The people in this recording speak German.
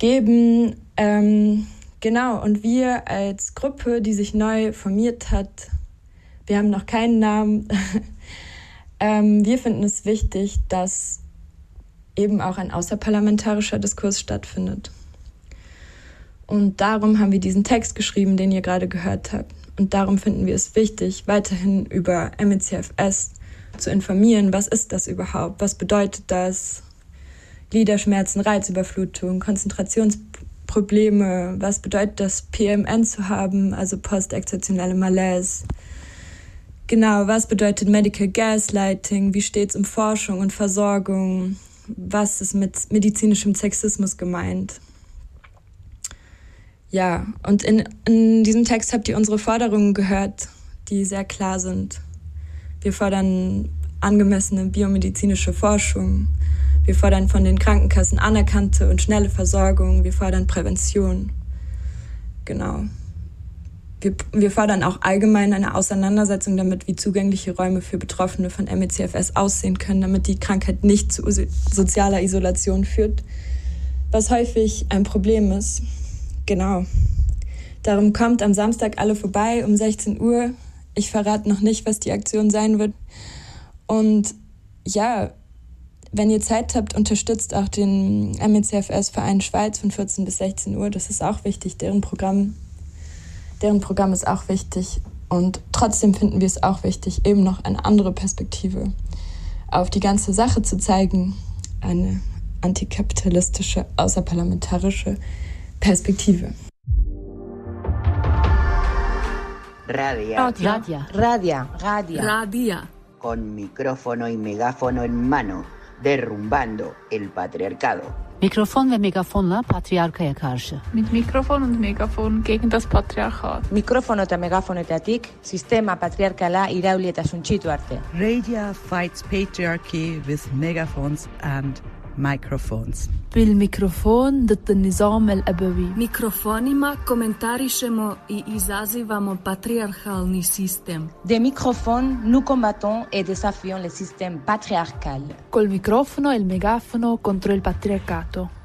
geben. Genau, und wir als Gruppe, die sich neu formiert hat, wir haben noch keinen Namen, wir finden es wichtig, dass eben auch ein außerparlamentarischer Diskurs stattfindet. Und darum haben wir diesen Text geschrieben, den ihr gerade gehört habt. Und darum finden wir es wichtig, weiterhin über MECFS zu informieren. Was ist das überhaupt? Was bedeutet das? Gliederschmerzen, Reizüberflutung, Konzentrationsprobleme. Was bedeutet das, PMN zu haben, also postekzeptionelle Malaise? Genau, was bedeutet Medical Gaslighting? Wie steht es um Forschung und Versorgung? Was ist mit medizinischem Sexismus gemeint? Ja, und in diesem Text habt ihr unsere Forderungen gehört, die sehr klar sind. Wir fordern angemessene biomedizinische Forschung. Wir fordern von den Krankenkassen anerkannte und schnelle Versorgung. Wir fordern Prävention. Genau. Wir fordern auch allgemein eine Auseinandersetzung damit, wie zugängliche Räume für Betroffene von MECFS aussehen können, damit die Krankheit nicht zu sozialer Isolation führt, was häufig ein Problem ist. Genau. Darum kommt am Samstag alle vorbei um 16 Uhr. Ich verrate noch nicht, was die Aktion sein wird. Und ja, wenn ihr Zeit habt, unterstützt auch den MECFS-Verein Schweiz von 14 bis 16 Uhr. Das ist auch wichtig. Deren Programm ist auch wichtig. Und trotzdem finden wir es auch wichtig, eben noch eine andere Perspektive auf die ganze Sache zu zeigen. Eine antikapitalistische, außerparlamentarische Perspektive. Radia. Con micrófono y megáfono en mano, derrumbando el patriarcado. Mikrofon ve megafonla patriarkaya karşı. Mit Mikrofon und Megafon gegen das Patriarchat. Mikrofono eta megafonetatik sistema patriarkala irauli eta suntsitu arte. Radia fights patriarchy with megaphones and microphones. بالميكروفون ضد النظام الأبوي. Mikrofonima komentarišemo i izazivamo patriarchalni sistem. Des microphones, nous combattons et désafions le système patriarcal. Col microfono e il megafono contro il patriarcato.